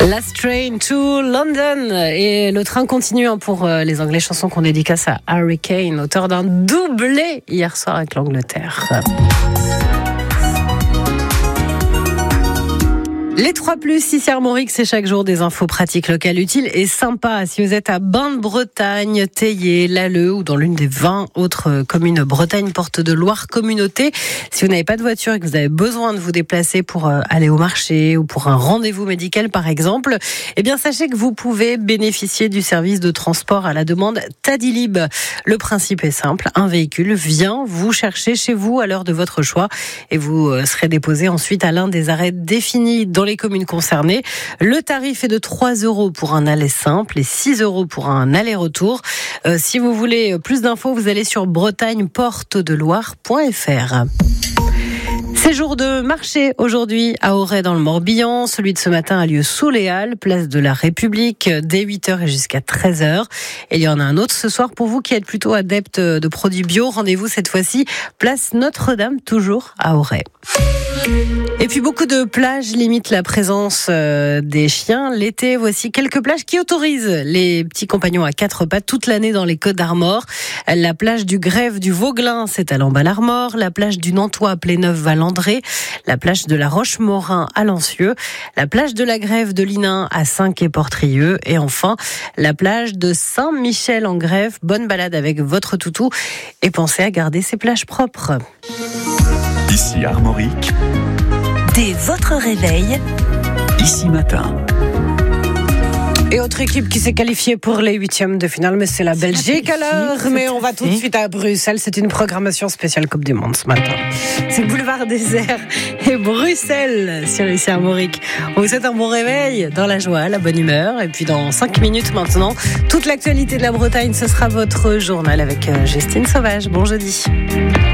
Last Train to London. Et le train continue pour les Anglais, chanson qu'on dédicace à Harry Kane, auteur d'un doublé hier soir avec l'Angleterre. Les 3+, ici Armorique, c'est chaque jour des infos pratiques locales utiles et sympas. Si vous êtes à Bain-de-Bretagne, Théier, Lalleux ou dans l'une des 20 autres communes Bretagne Porte de Loire Communauté, si vous n'avez pas de voiture et que vous avez besoin de vous déplacer pour aller au marché ou pour un rendez-vous médical par exemple, eh bien sachez que vous pouvez bénéficier du service de transport à la demande Tadilib. Le principe est simple, un véhicule vient vous chercher chez vous à l'heure de votre choix et vous serez déposé ensuite à l'un des arrêts définis dans les communes concernées. Le tarif est de 3 € pour un aller simple et 6 € pour un aller-retour. Si vous voulez plus d'infos, vous allez sur bretagneportedeloire.fr. C'est jour de marché aujourd'hui à Auray dans le Morbihan. Celui de ce matin a lieu sous les Halles, place de la République, dès 8h et jusqu'à 13h. Et il y en a un autre ce soir pour vous qui êtes plutôt adepte de produits bio. Rendez-vous cette fois-ci, place Notre-Dame, toujours à Auray. Et puis beaucoup de plages limitent la présence des chiens. L'été, voici quelques plages qui autorisent les petits compagnons à 4 pattes toute l'année dans les Côtes d'Armor. La plage du Grève du Vauglin, c'est à Lamballe-Armor. La plage du Nantois à Pléneuf-Valandré. La plage de la Roche-Morin à Lancieux. La plage de la Grève de Linain à Saint-Quay-Portrieux. Et enfin, la plage de Saint-Michel-en-Grève. Bonne balade avec votre toutou et pensez à garder ces plages propres. Ici Armorique. Dès votre réveil, Ici Matin. Et autre équipe qui s'est qualifiée pour les 8e de finale, mais c'est la Belgique alors. Mais on va tout de suite à Bruxelles. C'est une programmation spéciale Coupe du Monde ce matin. C'est Boulevard Désert et Bruxelles sur Ici Armorique. On vous souhaite un bon réveil, dans la joie, la bonne humeur. Et puis dans 5 minutes maintenant, toute l'actualité de la Bretagne, ce sera votre journal avec Justine Sauvage. Bon jeudi.